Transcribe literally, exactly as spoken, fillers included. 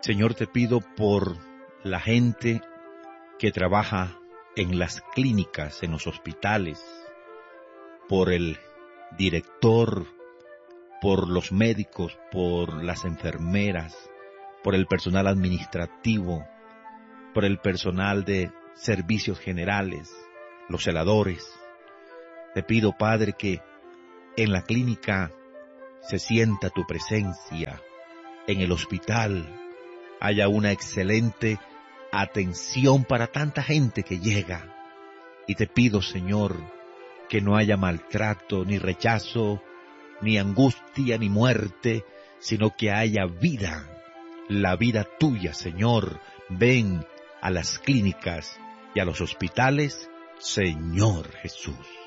Señor, te pido por la gente que trabaja en las clínicas, en los hospitales, por el director, por los médicos, por las enfermeras, por el personal administrativo, por el personal de servicios generales, los celadores. Te pido, Padre, que en la clínica se sienta tu presencia, en el hospital haya una excelente atención para tanta gente que llega. Y te pido, Señor, que no haya maltrato, ni rechazo, ni angustia, ni muerte, sino que haya vida, la vida tuya, Señor. Ven a las clínicas y a los hospitales, Señor Jesús.